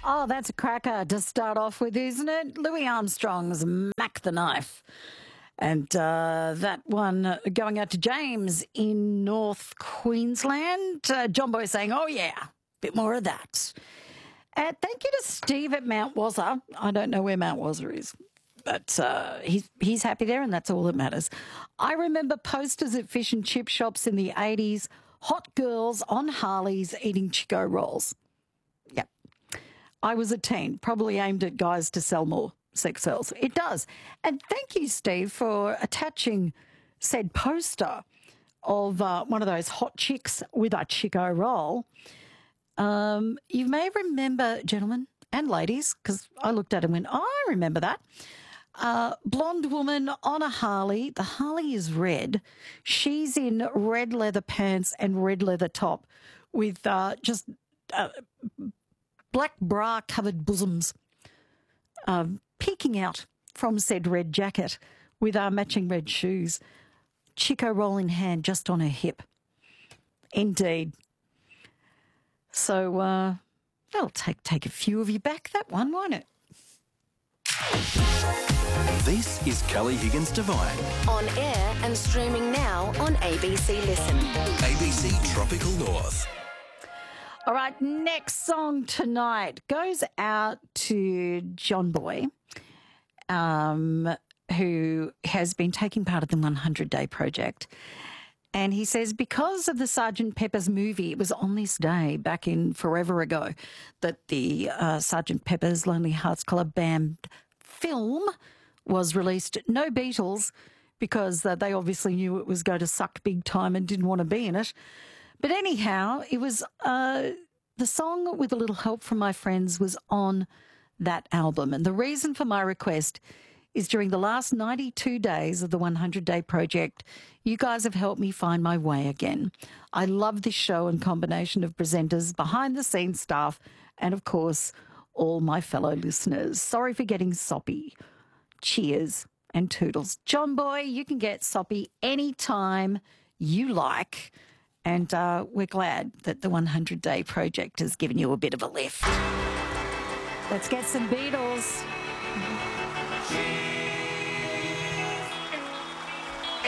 Oh, that's a cracker to start off with, isn't it? Louis Armstrong's Mac the Knife. And that one going out to James in North Queensland. John Boy saying, oh, yeah, bit more of that. And thank you to Steve at Mount Wazza. I don't know where Mount Wazza is, but he's happy there, and that's all that matters. I remember posters at fish and chip shops in the 80s, hot girls on Harleys eating Chico rolls. Yep. I was a teen, probably aimed at guys to sell more sex sells. It does. And thank you, Steve, for attaching said poster of one of those hot chicks with a Chico roll. You may remember, gentlemen and ladies, because I looked at it and went, oh, I remember that. Blonde woman on a Harley. The Harley is red. She's in red leather pants and red leather top with just black bra-covered bosoms peeking out from said red jacket with matching red shoes. Chico roll in hand just on her hip. Indeed. So that'll take a few of you back, that one, won't it? This is Kelly Higgins Divine. On air and streaming now on ABC Listen. ABC Tropical North. All right, next song tonight goes out to John Boy, who has been taking part of the 100-Day Project. And he says because of the Sgt. Pepper's movie, it was on this day back in forever ago that the Sgt. Pepper's Lonely Hearts Club Band film was released. No Beatles, because they obviously knew it was going to suck big time and didn't want to be in it. But anyhow, it was the song With a Little Help from My Friends was on that album. And the reason for my request is during the last 92 days of the 100-Day Project, you guys have helped me find my way again. I love this show and combination of presenters, behind-the-scenes staff, and, of course, all my fellow listeners. Sorry for getting soppy. Cheers and toodles. John Boy, you can get soppy anytime you like. And we're glad that the 100-Day Project has given you a bit of a lift. Let's get some Beatles.